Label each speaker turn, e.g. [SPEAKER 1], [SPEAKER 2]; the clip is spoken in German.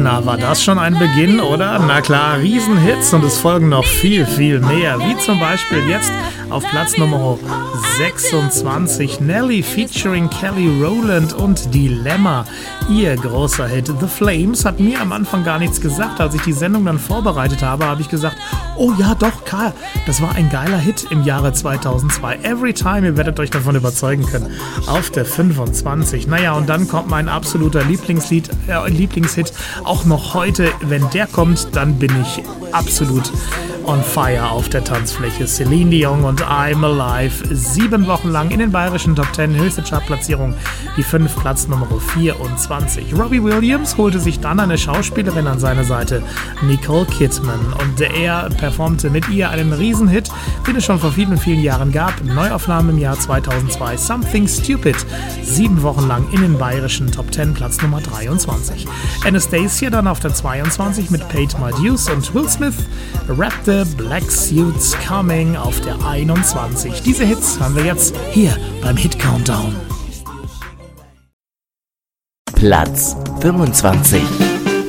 [SPEAKER 1] Na, war das schon ein Beginn, oder? Na klar, Riesenhits und es folgen noch viel, viel mehr. Wie zum Beispiel jetzt auf Platz Nummer 26 Nelly featuring Kelly Rowland und Dilemma. Ihr großer Hit The Flames hat mir am Anfang gar nichts gesagt. Als ich die Sendung dann vorbereitet habe, habe ich gesagt, oh ja doch, Karl, das war ein geiler Hit im Jahre 2002. Every Time, ihr werdet euch davon überzeugen können. Auf der 25. Naja, und dann kommt mein absoluter Lieblingshit auch noch heute. Wenn der kommt, dann bin ich absolut on fire auf der Tanzfläche. Celine Dion und I'm Alive. 7 Wochen lang in den bayerischen Top 10, höchste Chartplatzierung, die 5, Platz Nummer 24. Robbie Williams holte sich dann eine Schauspielerin an seine Seite, Nicole Kidman, und er performte mit ihr einen Riesenhit, den es schon vor vielen, vielen Jahren gab. Neuaufnahme im Jahr 2002, Something Stupid. 7 Wochen lang in den bayerischen Top 10, Platz Nummer 23. Anastacia dann auf der 22 mit Paid My Dues und Will Smith, Rap the Black Suits Coming auf der 21. Diese Hits haben wir jetzt hier beim Hit Countdown.
[SPEAKER 2] Platz 25.